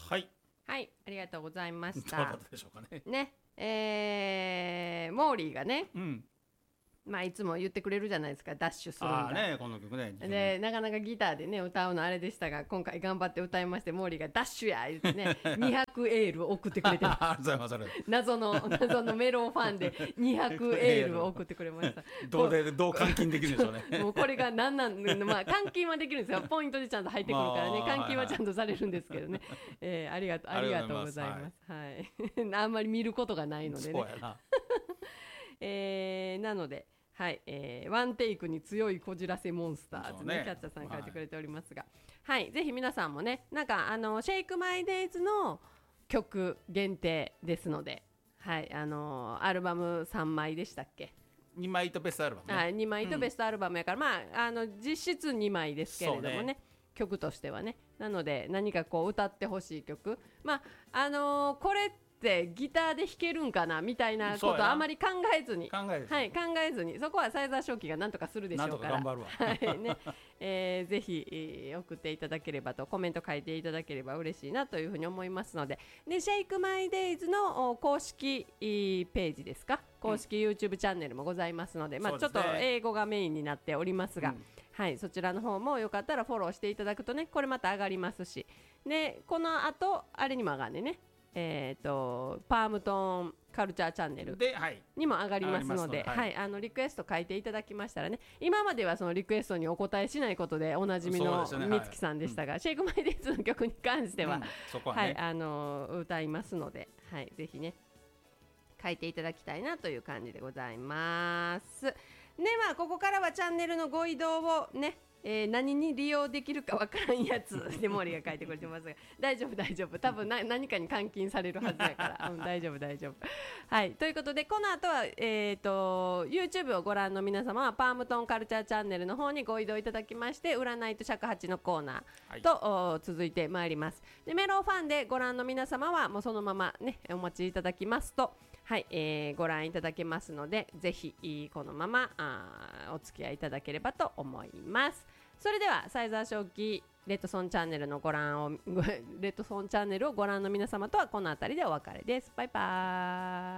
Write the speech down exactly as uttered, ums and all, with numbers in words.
はい、 はい、ありがとうございましどうだた。 ったでしょうかね。 ね、えー、モーリーがね、 うん、 まあいつも言ってくれるじゃないですか、ダッシュするんだ。 ああね、この曲ね。 でなかなかギターでね歌うのあれでしたが、今回頑張って歌いまして、モーリーがダッシュや言ってねにひゃくエールを送ってくれてますありがとうございます。 謎の謎のメロンファンでにひゃくエールを送ってくれましたどうでどう換金できるんでしょうね。 もうこれが何なんの、まあ換金はできるんですよ、ポイントでちゃんと入ってくるからね、 まあ換金はちゃんとされるんですけどね、えーありがとうありがとうございます。はい、あんまり見ることがないのでね。 そうやな。 えーなので、はいえーワンテイクに強いこじらせモンスターズね、 ねキャッチャーさん書いてくれておりますが、はい、はい、ぜひ皆さんもね、なんかあのシェイクマイデイズの曲限定ですので、はい、あのアルバムさんまいでしたっけ、 にまいとベストアルバムね。 はい、にまいとベストアルバムやから、うん、まあ、あの実質にまいですけれども ね, ね曲としてはね、なので何かこう歌ってほしい曲、まああのー、これってギターで弾けるんかなみたいなことはあまり考えずに考えず、 はい、考えずに、そこはサイザー正気がなんとかするでしょうから、 なんとか頑張るわ、 はいねえー、ぜひ、えー、送っていただければと、コメント書いていただければ嬉しいなというふうに思いますので、でシェイクマイデイズの公式ページですか、公式 YouTube チャンネルもございますので、うんまあ、ちょっと英語がメインになっておりますが、うんはい、そちらの方もよかったらフォローしていただくとね、これまた上がりますし、でこの後あれにも上がるね、えー、とパームトーンカルチャーチャンネルにも上がりますので、はい、あのリクエスト書いていただきましたらね、今まではそのリクエストにお答えしないことでおなじみのみつきさんでしたが、はい、シェイクマイデイズの曲に関しては、うんはねはい、あの歌いますので、はい、ぜひね書いていただきたいなという感じでございます。でまあここからはチャンネルのご移動をね、えー、何に利用できるかわからんやつでモーリーが書いてくれてますが、大丈夫大丈夫、多分な何かに換金されるはずやから、うん、大丈夫大丈夫。はいということで、この後は、えー、と YouTube をご覧の皆様はパームトンカルチャーチャンネルの方にご移動いただきまして、占いと尺八のコーナーと、はい、続いてまいります。でメロンファンでご覧の皆様はもうそのままねお待ちいただきますと、はい、えー、ご覧いただけますので、ぜひこのままあお付き合いいただければと思います。それではサイザー正気レッドソンチャンネルのご覧をレッドソンチャンネルをご覧の皆様とはこの辺りでお別れです。バイバーイ。